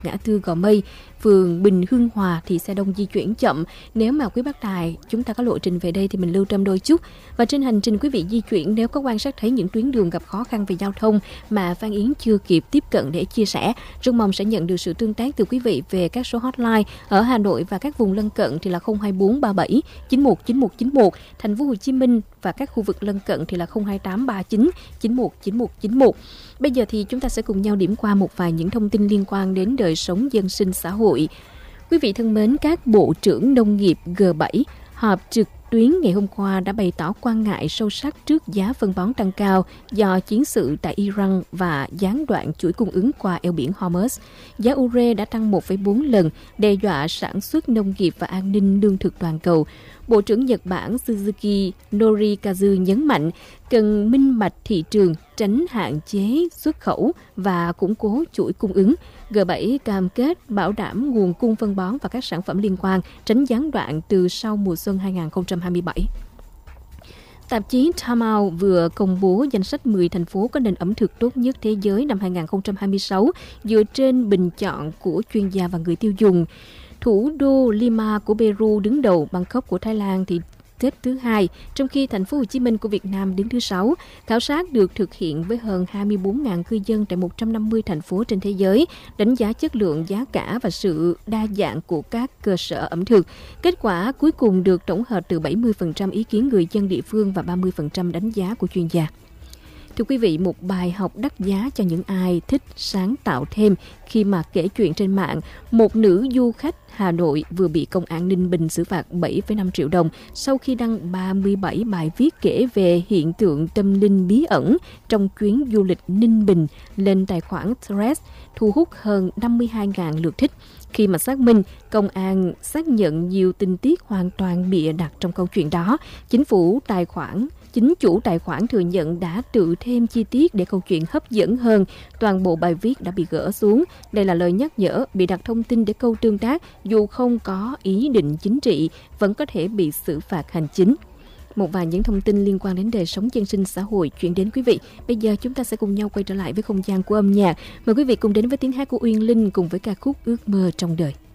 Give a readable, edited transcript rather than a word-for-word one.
ngã tư Gò Mây, phường Bình Hưng Hòa thì xe đông di chuyển chậm. Nếu mà quý bác tài chúng ta có lộ trình về đây thì mình lưu tâm đôi chút. Và trên hành trình quý vị di chuyển, nếu có quan sát thấy những tuyến đường gặp khó khăn về giao thông mà Phan Yến chưa kịp tiếp cận để chia sẻ, rất mong sẽ nhận được sự tương tác từ quý vị về các số hotline ở Hà Nội và các vùng lân cận thì là 02437 919191, Thành phố Hồ Chí Minh và các khu vực lân cận thì là 02839 919191. Bây giờ thì chúng ta sẽ cùng nhau điểm qua một vài những thông tin liên quan đến đời sống dân sinh xã hội. Quý vị thân mến, các bộ trưởng nông nghiệp G7 họp trực tuyến ngày hôm qua đã bày tỏ quan ngại sâu sắc trước giá phân bón tăng cao do chiến sự tại Iran và gián đoạn chuỗi cung ứng qua eo biển Hormuz. Giá ure đã tăng 1,4 lần, đe dọa sản xuất nông nghiệp và an ninh lương thực toàn cầu. Bộ trưởng Nhật Bản Suzuki Norikazu nhấn mạnh cần minh bạch thị trường, tránh hạn chế xuất khẩu và củng cố chuỗi cung ứng. G7 cam kết bảo đảm nguồn cung phân bón và các sản phẩm liên quan, tránh gián đoạn từ sau mùa xuân 2027. Tạp chí Time Out vừa công bố danh sách 10 thành phố có nền ẩm thực tốt nhất thế giới năm 2026 dựa trên bình chọn của chuyên gia và người tiêu dùng. Thủ đô Lima của Peru đứng đầu, Bangkok của Thái Lan thì xếp thứ 2, trong khi thành phố Hồ Chí Minh của Việt Nam đứng thứ 6. Khảo sát được thực hiện với hơn 24.000 cư dân tại 150 thành phố trên thế giới, đánh giá chất lượng, giá cả và sự đa dạng của các cơ sở ẩm thực. Kết quả cuối cùng được tổng hợp từ 70% ý kiến người dân địa phương và 30% đánh giá của chuyên gia. Thưa quý vị, một bài học đắt giá cho những ai thích sáng tạo thêm khi mà kể chuyện trên mạng. Một nữ du khách Hà Nội vừa bị Công an Ninh Bình xử phạt 7,5 triệu đồng sau khi đăng 37 bài viết kể về hiện tượng tâm linh bí ẩn trong chuyến du lịch Ninh Bình lên tài khoản Threads, thu hút hơn 52.000 lượt thích. Khi mà xác minh, công an xác nhận nhiều tình tiết hoàn toàn bịa đặt trong câu chuyện đó. Chính chủ tài khoản thừa nhận đã tự thêm chi tiết để câu chuyện hấp dẫn hơn. Toàn bộ bài viết đã bị gỡ xuống. Đây là lời nhắc nhở, bị đặt thông tin để câu tương tác dù không có ý định chính trị vẫn có thể bị xử phạt hành chính. Một vài những thông tin liên quan đến đời sống dân sinh xã hội chuyển đến quý vị. Bây giờ chúng ta sẽ cùng nhau quay trở lại với không gian của âm nhạc. Mời quý vị cùng đến với tiếng hát của Uyên Linh cùng với ca khúc Ước mơ trong đời.